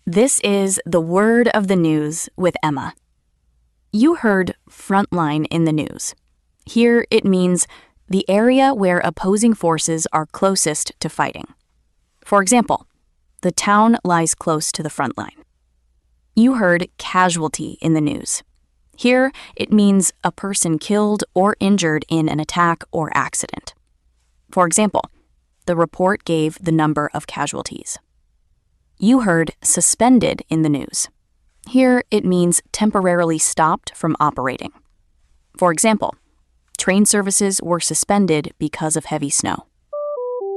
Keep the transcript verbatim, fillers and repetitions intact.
This is the word of the news with Emma. You heard frontline in the news. Here it means the area where opposing forces are closest to fighting. For example, the town lies close to the front line. You heard casualty in the news. Here it means a person killed or injured in an attack or accident. For example, the report gave the number of casualties. You heard suspended in the news. Here it means temporarily stopped from operating. For example, train services were suspended because of heavy snow.